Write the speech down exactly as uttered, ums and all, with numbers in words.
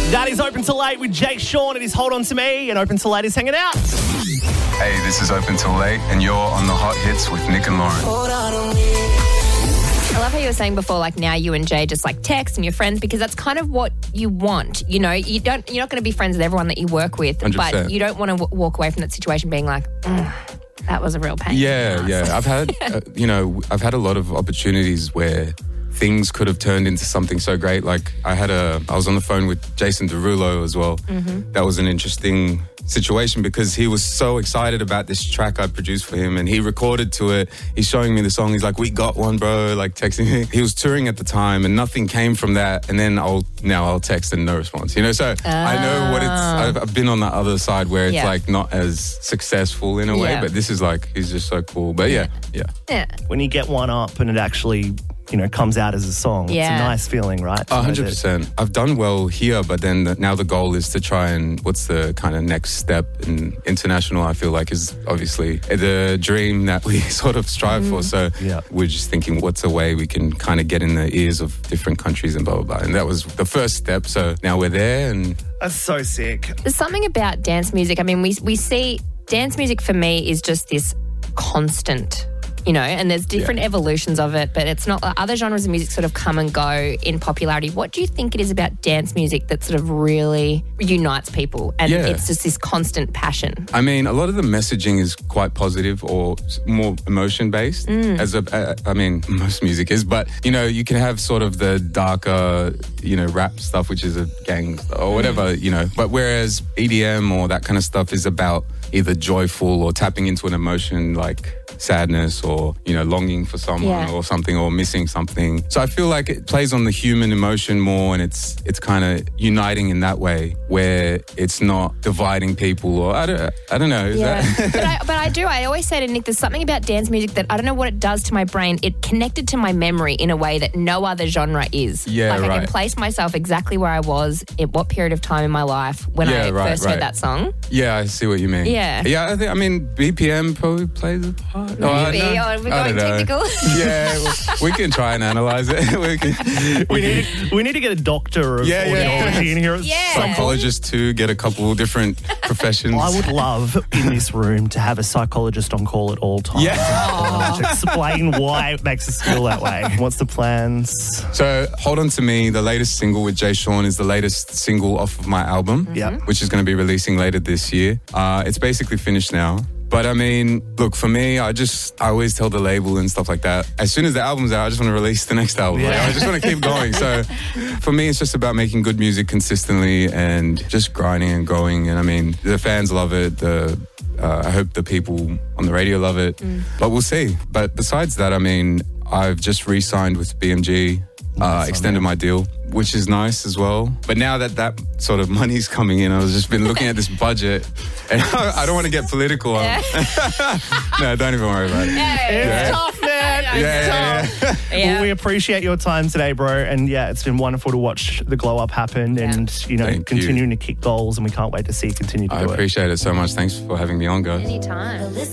That is Open Till Late with Jake Sean. It is Hold On To Me, and Open Till Late is hanging out. Hey, this is Open Till Late, and you're on the Hot Hits with Nick and Lauren. Hold on to me. I love how you were saying before, like now you and Jay just like text and you're friends, because that's kind of what you want. You know, you don't, you're not going to be friends with everyone that you work with, one hundred percent. but you don't want to w- walk away from that situation being like, mm, that was a real pain. Yeah, yeah. I've had, uh, you know, I've had a lot of opportunities where things could have turned into something so great. Like I had a, I was on the phone with Jason Derulo as well. Mm-hmm. That was an interesting situation because he was so excited about this track I produced for him, and he recorded to it. He's showing me the song. He's like, "We got one, bro." Like texting me. He was touring at the time, and nothing came from that. And then I'll now I'll text and no response. You know, so oh. I know what it's. I've, I've been on the other side where it's yeah. like not as successful in a way, yeah. but this is like he's just so cool. But yeah, yeah, yeah. When you get one up and it actually, you know, comes out as a song, Yeah. it's a nice feeling, right? one hundred percent. I've done well here, but then the, now the goal is to try and what's the kind of next step in international, I feel like, is obviously the dream that we sort of strive mm. for. So yeah. we're just thinking what's a way we can kind of get in the ears of different countries and blah, blah, blah. And that was the first step. So now we're there and... That's so sick. There's something about dance music. I mean, we we see dance music for me is just this constant, you know, and there's different Yeah. evolutions of it, but it's not, other genres of music sort of come and go in popularity. What do you think it is about dance music that sort of really unites people and Yeah. it's just this constant passion? I mean, a lot of the messaging is quite positive or more emotion-based, Mm. as a, uh, I mean, most music is, but, you know, you can have sort of the darker, you know, rap stuff, which is a gang or whatever, Mm. you know, but whereas E D M or that kind of stuff is about either joyful or tapping into an emotion like sadness or, you know, longing for someone Yeah. or something or missing something. So I feel like it plays on the human emotion more, and it's it's kind of uniting in that way where it's not dividing people or I don't, I don't know. Is Yeah, that... but, I, but I do. I always say to Nick, there's something about dance music that I don't know what it does to my brain. It connected to my memory in a way that no other genre is. Yeah, like I right. can place myself exactly where I was at what period of time in my life when Yeah, I right, first right. heard that song. Yeah, I see what you mean. Yeah. Yeah, I, think, I mean, B P M probably plays a part. No, I Maybe. don't- Oh, we're I going don't know. technical. Yeah, well, we can try and analyze it. we, can, We need, we need to get a doctor of Yeah, yeah. audiology in here. at Yeah. some point. psychologist to get a couple different professions. I would love in this room to have a psychologist on call at all times. Yeah. To explain why it makes us feel that way. What's the plans? So, Hold On To Me, the latest single with Jay Sean, is the latest single off of my album, Yeah. which is going to be releasing later this year. Uh, it's basically finished now. But I mean, look, for me, I just, I always tell the label and stuff like that, as soon as the album's out, I just want to release the next album. Like, Yeah. I just want to keep going. So for me, it's just about making good music consistently and just grinding and growing. And I mean, the fans love it. The uh, I hope the people on the radio love it. Mm. But we'll see. But besides that, I mean, I've just re-signed with B M G. Uh, extended my deal, which is nice as well. But now that that sort of money's coming in, I've just been looking at this budget, and I, I don't want to get political. Yeah. No, don't even worry about it. Yeah. It's Yeah. tough, man. Yeah, It's yeah, tough. yeah. Yeah. Well, we appreciate your time today, bro. And yeah, it's been wonderful to watch the glow up happen and, you know, Thank you. continuing to kick goals. And we can't wait to see you continue to I do it. appreciate it so much. Thanks for having me on, guys. Anytime.